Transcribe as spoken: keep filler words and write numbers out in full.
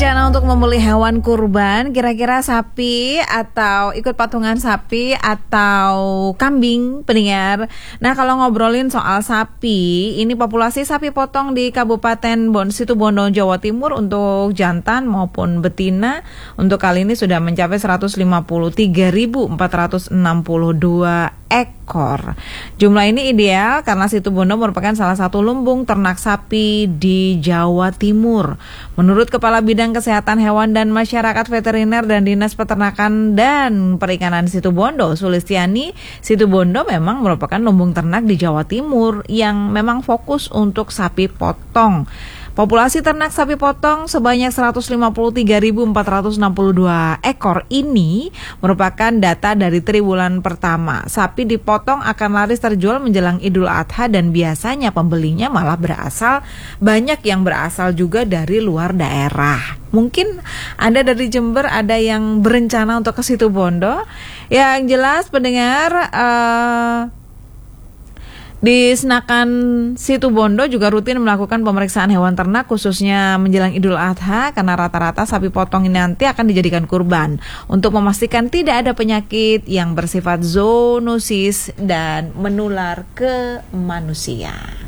berencana untuk membeli hewan kurban, kira-kira sapi atau ikut patungan sapi atau kambing, pendengar? Nah, kalau ngobrolin soal sapi, ini populasi sapi potong di Kabupaten Bon Situbondo, Jawa Timur untuk jantan maupun betina untuk kali ini sudah mencapai seratus lima puluh tiga ribu empat ratus enam puluh dua ekor. Jumlah ini ideal karena Situbondo merupakan salah satu lumbung ternak sapi di Jawa Timur. Menurut Kepala Bidang Kesehatan Hewan dan Masyarakat Veteriner dan Dinas Peternakan dan Perikanan Situbondo, Sulistiani, Situbondo memang merupakan lumbung ternak di Jawa Timur yang memang fokus untuk sapi potong. Populasi ternak sapi potong sebanyak seratus lima puluh tiga ribu empat ratus enam puluh dua ekor ini merupakan data dari triwulan pertama. Sapi dipotong akan laris terjual menjelang Idul Adha dan biasanya pembelinya malah berasal, banyak yang berasal juga dari luar daerah. Mungkin Anda dari Jember ada yang berencana untuk ke Situbondo. Yang jelas pendengar, uh, di Senakan Situbondo juga rutin melakukan pemeriksaan hewan ternak khususnya menjelang Idul Adha karena rata-rata sapi potong ini nanti akan dijadikan kurban untuk memastikan tidak ada penyakit yang bersifat zoonosis dan menular ke manusia.